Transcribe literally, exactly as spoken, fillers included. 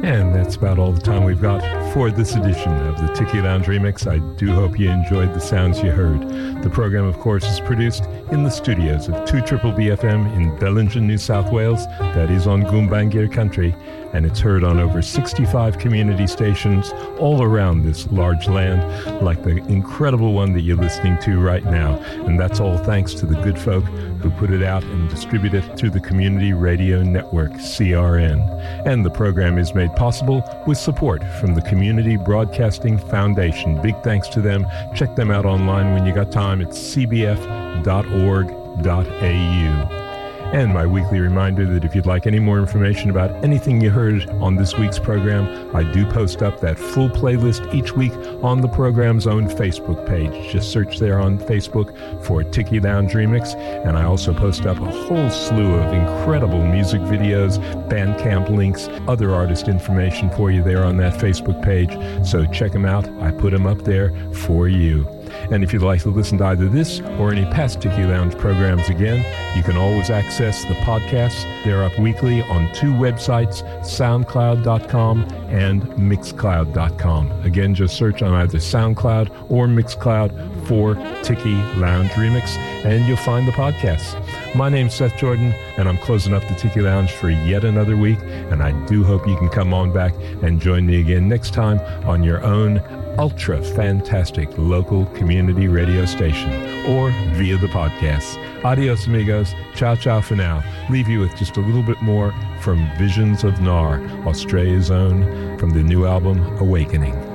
And that's about all the time we've got for this edition of the Tiki Lounge Remix. I do hope you enjoyed the sounds you heard. The program, of course, is produced in the studios of two Triple B F M in Bellingen, New South Wales. That is on Goombangir country, and it's heard on over sixty-five community stations all around this large land, like the incredible one that you're listening to right now. And that's all thanks to the good folk who put it out and distribute it through the Community Radio Network, C R N. And the program is made possible with support from the Community Broadcasting Foundation. Big thanks to them. Check them out online when you got time at c b f dot org dot a u. And my weekly reminder that if you'd like any more information about anything you heard on this week's program, I do post up that full playlist each week on the program's own Facebook page. Just search there on Facebook for Tiki Lounge Remix. And I also post up a whole slew of incredible music videos, Bandcamp links, other artist information for you there on that Facebook page. So check them out. I put them up there for you. And if you'd like to listen to either this or any past Tiki Lounge programs again, you can always access the podcasts. They're up weekly on two websites, soundcloud dot com and mixcloud dot com. Again, just search on either SoundCloud or Mixcloud for Tiki Lounge Remix, and you'll find the podcasts. My name's Seth Jordan, and I'm closing up the Tiki Lounge for yet another week, and I do hope you can come on back and join me again next time on your own ultra fantastic local community radio station or via the podcasts. Adios, amigos. Ciao, ciao for now. Leave you with just a little bit more from Visions of Nar, Australia's own, from the new album Awakening.